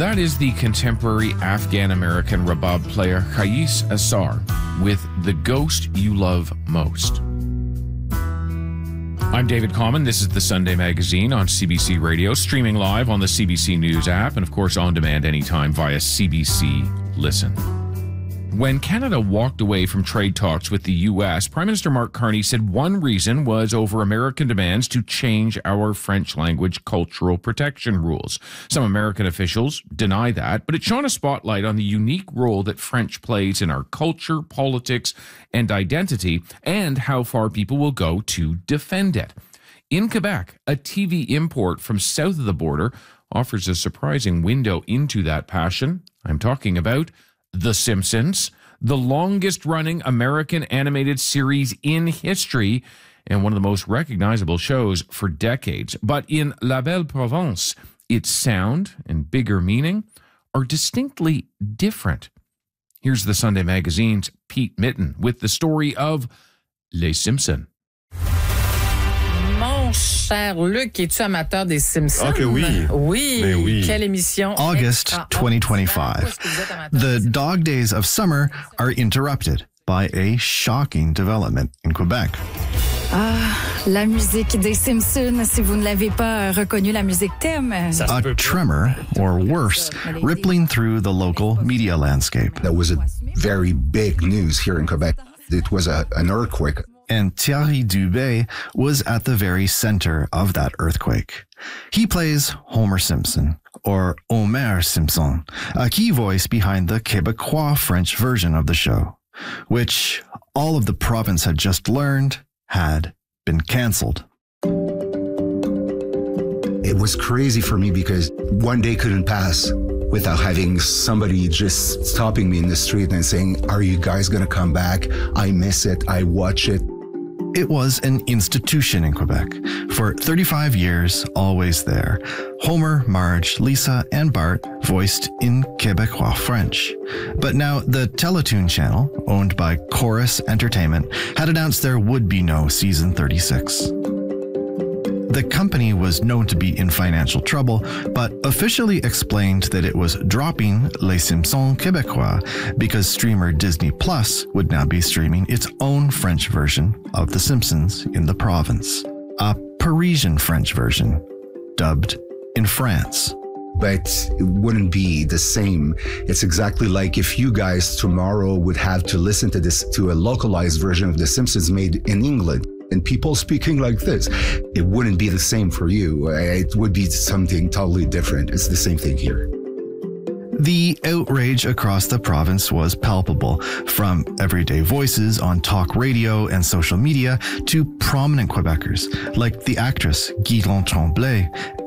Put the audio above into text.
That is the contemporary Afghan-American Rabab player Qais Assar with The Ghost You Love Most. I'm David Common. This is the Sunday Magazine on CBC Radio, streaming live on the CBC News app and, of course, on demand anytime via CBC Listen. When Canada walked away from trade talks with the U.S., Prime Minister Mark Carney said one reason was over American demands to change our French language cultural protection rules. Some American officials deny that, but it shone a spotlight on the unique role that French plays in our culture, politics, and identity, and how far people will go to defend it. In Quebec, a TV import from south of the border offers a surprising window into that passion. I'm talking about The Simpsons, the longest-running American animated series in history and one of the most recognizable shows for decades. But in La Belle Province, its sound and bigger meaning are distinctly different. Here's the Sunday Magazine's Pete Mitten with the story of Les Simpsons. Mon cher Luc, es-tu amateur des Simpsons? Ok, oui. Oui. Mais oui. Quelle émission. August 2025. The dog days of summer are interrupted by a shocking development in Quebec. La musique des Simpsons, si vous ne l'avez pas reconnu, la musique thème. A tremor, or worse, rippling through the local media landscape. That was a very big news here in Quebec. It was an earthquake. And Thierry Dubé was at the very center of that earthquake. He plays Homer Simpson, or Homer Simpson, a key voice behind the Québécois French version of the show, which all of the province had just learned had been canceled. It was crazy for me because one day couldn't pass without having somebody just stopping me in the street and saying, "Are you guys going to come back? I miss it. I watch it." It was an institution in Quebec. For 35 years, always there. Homer, Marge, Lisa, and Bart voiced in Québécois French. But now the Teletoon channel, owned by Chorus Entertainment, had announced there would be no season 36. The company was known to be in financial trouble, but officially explained that it was dropping Les Simpsons Québécois because streamer Disney Plus would now be streaming its own French version of The Simpsons in the province. A Parisian French version, dubbed in France. But it wouldn't be the same. It's exactly like if you guys tomorrow would have to listen to a localized version of The Simpsons made in England. And people speaking like this, it wouldn't be the same for you. It would be something totally different. It's the same thing here. The outrage across the province was palpable, from everyday voices on talk radio and social media to prominent Quebecers, like the actress Guy Tremblay